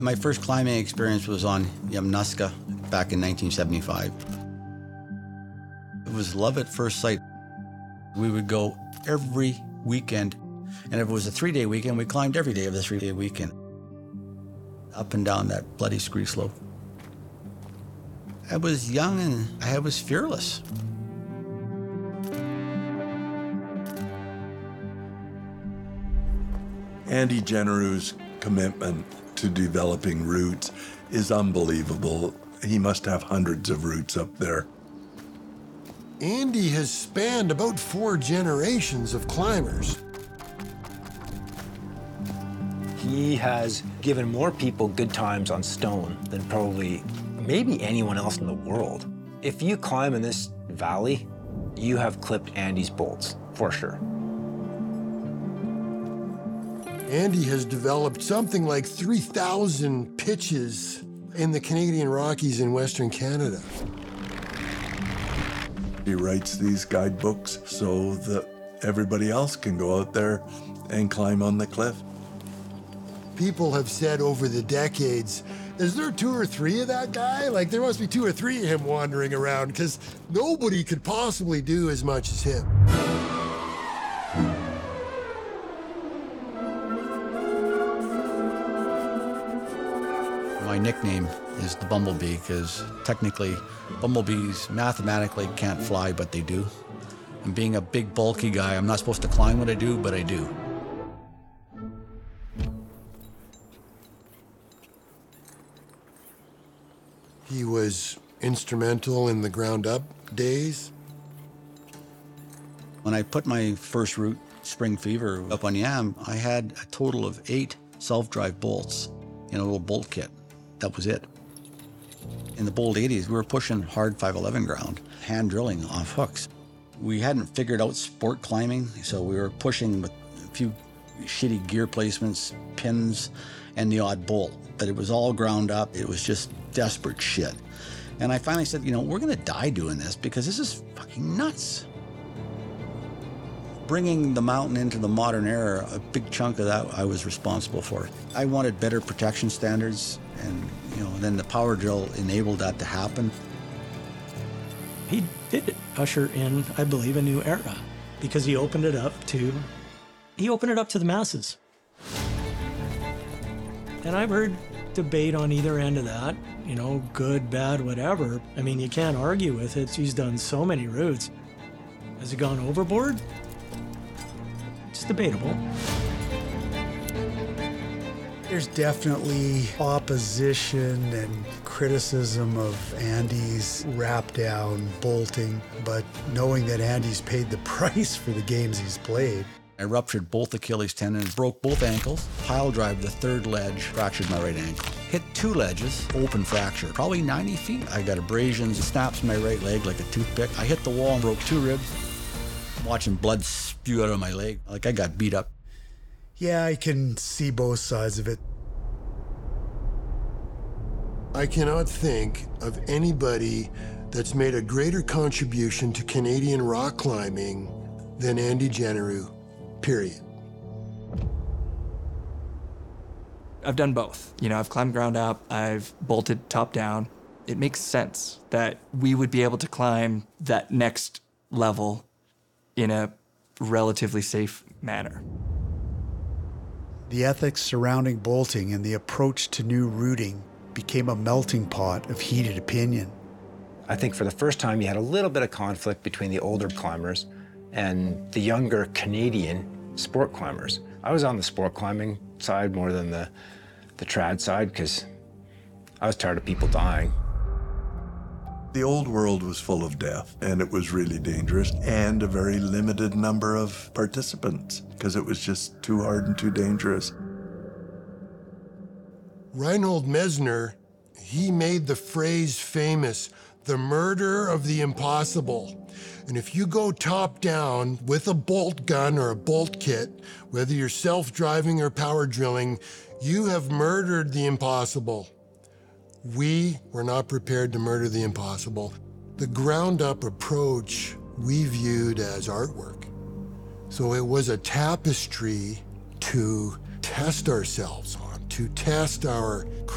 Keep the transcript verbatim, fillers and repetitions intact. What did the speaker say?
My first climbing experience was on Yamnuska back in nineteen seventy-five. It was love at first sight. We would go every weekend, and if it was a three-day weekend, we climbed every day of the three-day weekend, up and down that bloody scree slope. I was young and I was fearless. Andy Generou's commitment to developing routes is unbelievable. He must have hundreds of routes up there. Andy has spanned about four generations of climbers. He has given more people good times on stone than probably maybe anyone else in the world. If you climb in this valley, you have clipped Andy's bolts, for sure. Andy has developed something like three thousand pitches in the Canadian Rockies in Western Canada. He writes these guidebooks so that everybody else can go out there and climb on the cliff. People have said over the decades, is there two or three of that guy? Like, there must be two or three of him wandering around, because nobody could possibly do as much as him. My nickname is the Bumblebee because technically bumblebees mathematically can't fly, but they do. And being a big, bulky guy, I'm not supposed to climb what I do, but I do. He was instrumental in the ground up days. When I put my first route, Spring Fever, up on Yam, I had a total of eight self-drive bolts in a little bolt kit. That was it. In the Bold eighties, we were pushing hard five eleven ground, hand drilling off hooks. We hadn't figured out sport climbing, so we were pushing with a few shitty gear placements, pins, and the odd bolt. But it was all ground up. It was just desperate shit. And I finally said, you know, we're gonna die doing this because this is fucking nuts. Bringing the mountain into the modern era, a big chunk of that I was responsible for. I wanted better protection standards, and you know, then the power drill enabled that to happen. He did usher in, I believe, a new era because he opened it up to, he opened it up to the masses. And I've heard debate on either end of that, you know, good, bad, whatever. I mean, you can't argue with it. He's done so many routes. Has he gone overboard? It's debatable. There's definitely opposition and criticism of Andy's wrap down bolting, but knowing that Andy's paid the price for the games he's played. I ruptured both Achilles tendons, broke both ankles, pile drive the third ledge, fractured my right ankle. Hit two ledges, open fracture, probably ninety feet. I got abrasions, snaps my right leg like a toothpick. I hit the wall and broke two ribs. Watching blood spew out of my leg, like I got beat up. Yeah, I can see both sides of it. I cannot think of anybody that's made a greater contribution to Canadian rock climbing than Andy Generou, period. I've done both. You know, I've climbed ground up, I've bolted top down. It makes sense that we would be able to climb that next level in a relatively safe manner. The ethics surrounding bolting and the approach to new routing became a melting pot of heated opinion. I think for the first time, you had a little bit of conflict between the older climbers and the younger Canadian sport climbers. I was on the sport climbing side more than the, the trad side because I was tired of people dying. The old world was full of death, and it was really dangerous, and a very limited number of participants, because it was just too hard and too dangerous. Reinhold Messner, he made the phrase famous, the murder of the impossible. And if you go top down with a bolt gun or a bolt kit, whether you're self-driving or power drilling, you have murdered the impossible. We were not prepared to murder the impossible. The ground-up approach we viewed as artwork. So it was a tapestry to test ourselves on, to test our